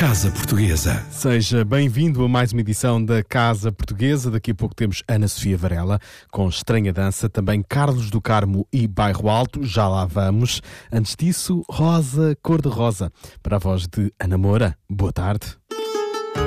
Casa Portuguesa. Seja bem-vindo a mais uma edição da Casa Portuguesa. Daqui a pouco temos Ana Sofia Varela com Estranha Dança, também Carlos do Carmo e Bairro Alto, já lá vamos. Antes disso, Rosa Cor-de-Rosa, para a voz de Ana Moura. Boa tarde.